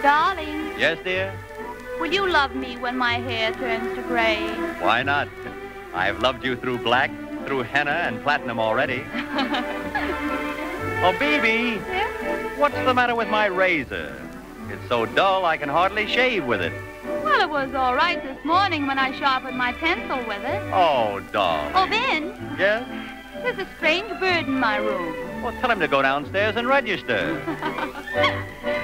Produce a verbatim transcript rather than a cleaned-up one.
Darling, Yes, dear? will you love me when my hair turns to gray? Why not? I've loved you through black, through henna and platinum already. Oh, Bibi, Yes? what's the matter with my razor? It's so dull I can hardly shave with it. Well, it was all right this morning when I sharpened my pencil with it. Oh, doll. Oh, Ben, Yes? there's a strange bird in my room. Well, tell him to go downstairs and register.